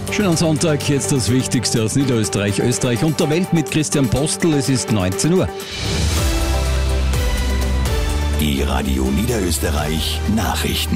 Schönen Sonntag, jetzt das Wichtigste aus Niederösterreich, Österreich und der Welt mit Christian Postel. Es ist 19 Uhr. Die Radio Niederösterreich Nachrichten.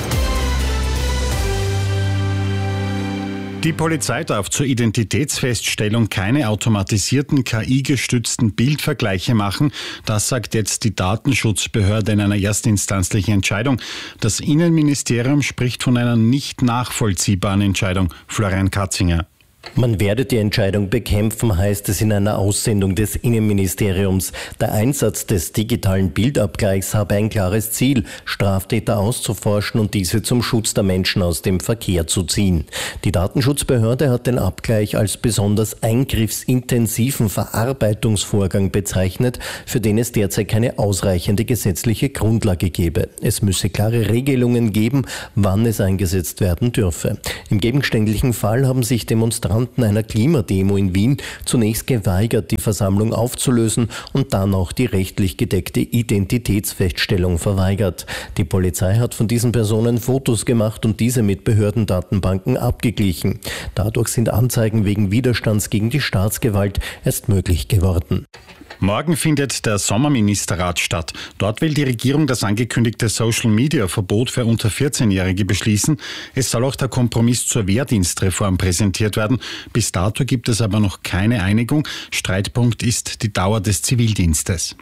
Die Polizei darf zur Identitätsfeststellung keine automatisierten KI-gestützten Bildvergleiche machen. Das sagt jetzt die Datenschutzbehörde in einer erstinstanzlichen Entscheidung. Das Innenministerium spricht von einer nicht nachvollziehbaren Entscheidung. Florian Katzinger. Man werde die Entscheidung bekämpfen, heißt es in einer Aussendung des Innenministeriums. Der Einsatz des digitalen Bildabgleichs habe ein klares Ziel, Straftäter auszuforschen und diese zum Schutz der Menschen aus dem Verkehr zu ziehen. Die Datenschutzbehörde hat den Abgleich als besonders eingriffsintensiven Verarbeitungsvorgang bezeichnet, für den es derzeit keine ausreichende gesetzliche Grundlage gebe. Es müsse klare Regelungen geben, wann es eingesetzt werden dürfe. Im gegenständlichen Fall haben sich Demonstranten einer Klimademo in Wien zunächst geweigert, die Versammlung aufzulösen und dann auch die rechtlich gedeckte Identitätsfeststellung verweigert. Die Polizei hat von diesen Personen Fotos gemacht und diese mit Behördendatenbanken abgeglichen. Dadurch sind Anzeigen wegen Widerstands gegen die Staatsgewalt erst möglich geworden. Morgen findet der Sommerministerrat statt. Dort will die Regierung das angekündigte Social-Media-Verbot für unter 14-Jährige beschließen. Es soll auch der Kompromiss zur Wehrdienstreform präsentiert werden. Bis dato gibt es aber noch keine Einigung. Streitpunkt ist die Dauer des Zivildienstes.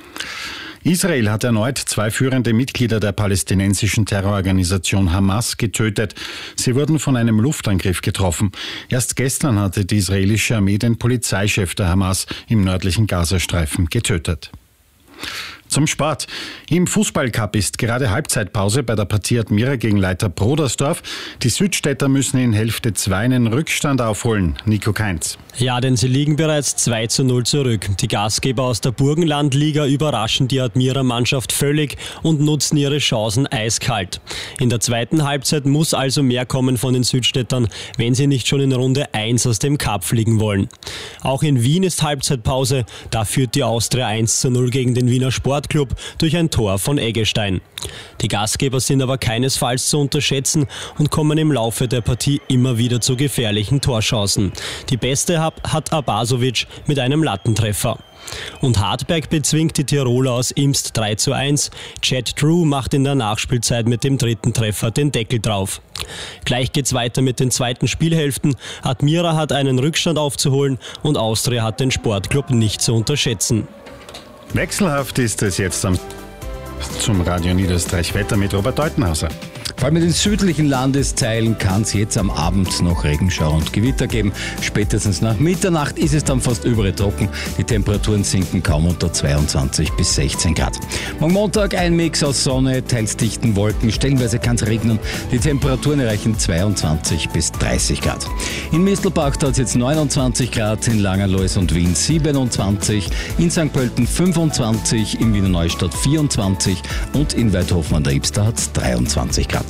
Israel hat erneut 2 führende Mitglieder der palästinensischen Terrororganisation Hamas getötet. Sie wurden von einem Luftangriff getroffen. Erst gestern hatte die israelische Armee den Polizeichef der Hamas im nördlichen Gazastreifen getötet. Zum Sport. Im Fußballcup ist gerade Halbzeitpause bei der Partie Admira gegen Leiter Brodersdorf. Die Südstädter müssen in Hälfte 2 einen Rückstand aufholen. Nico Kainz. Ja, denn sie liegen bereits 2:0 zurück. Die Gastgeber aus der Burgenlandliga überraschen die Admira-Mannschaft völlig und nutzen ihre Chancen eiskalt. In der zweiten Halbzeit muss also mehr kommen von den Südstädtern, wenn sie nicht schon in Runde 1 aus dem Cup fliegen wollen. Auch in Wien ist Halbzeitpause. Da führt die Austria 1:0 gegen den Wiener Sportclub durch ein Tor von Eggestein. Die Gastgeber sind aber keinesfalls zu unterschätzen und kommen im Laufe der Partie immer wieder zu gefährlichen Torchancen. Die beste hat Abasovic mit einem Lattentreffer. Und Hartberg bezwingt die Tiroler aus Imst 3:1. Chad Drew macht in der Nachspielzeit mit dem 3. Treffer den Deckel drauf. Gleich geht's weiter mit den zweiten Spielhälften. Admira hat einen Rückstand aufzuholen und Austria hat den Sportclub nicht zu unterschätzen. Wechselhaft ist es jetzt zum Radio Niederösterreich Wetter mit Robert Deutenhauser. Vor allem in den südlichen Landesteilen kann es jetzt am Abend noch Regenschauer und Gewitter geben. Spätestens nach Mitternacht ist es dann fast überall trocken. Die Temperaturen sinken kaum unter 22 bis 16 Grad. Morgen Montag ein Mix aus Sonne, teils dichten Wolken. Stellenweise kann es regnen. Die Temperaturen erreichen 22 bis 30 Grad. In Mistelbach hat es jetzt 29 Grad, in Langerlois und Wien 27, in St. Pölten 25, in Wiener Neustadt 24 und in Weidhofen an der Ibster hat es 23 Grad.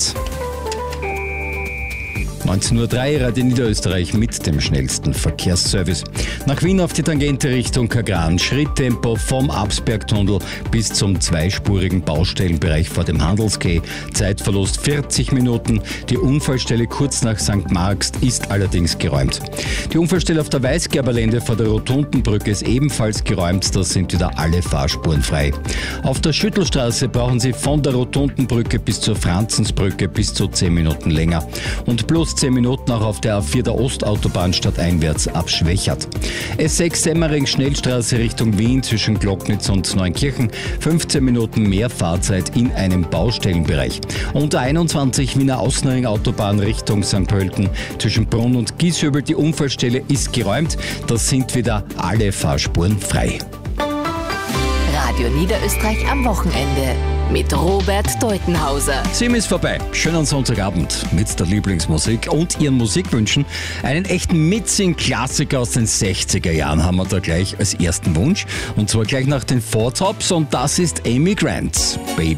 19:03 Uhr, Radio Niederösterreich mit dem schnellsten Verkehrsservice. Nach Wien auf die Tangente Richtung Kagran. Schritttempo vom Absbergtunnel bis zum zweispurigen Baustellenbereich vor dem Handelsquai. Zeitverlust 40 Minuten. Die Unfallstelle kurz nach St. Marx ist allerdings geräumt. Die Unfallstelle auf der Weißgerberlände vor der Rotundenbrücke ist ebenfalls geräumt. Da sind wieder alle Fahrspuren frei. Auf der Schüttelstraße brauchen Sie von der Rotundenbrücke bis zur Franzensbrücke bis zu 10 Minuten länger. Und plus 10 Minuten auch auf der A4 der Ostautobahn stadteinwärts ab Schwächert. S6 Semmering Schnellstraße Richtung Wien zwischen Glocknitz und Neunkirchen. 15 Minuten mehr Fahrzeit in einem Baustellenbereich. Und der 21 Wiener Außenring Autobahn Richtung St. Pölten zwischen Brunn und Gieshöbel. Die Unfallstelle ist geräumt. Da sind wieder alle Fahrspuren frei. Radio Niederösterreich am Wochenende mit Robert Deutenhauser. Sim ist vorbei. Schönen Sonntagabend mit der Lieblingsmusik und Ihren Musikwünschen. Einen echten Mitsing-Klassiker aus den 60er Jahren haben wir da gleich als ersten Wunsch. Und zwar gleich nach den Four Tops und das ist Amy Grant. Baby.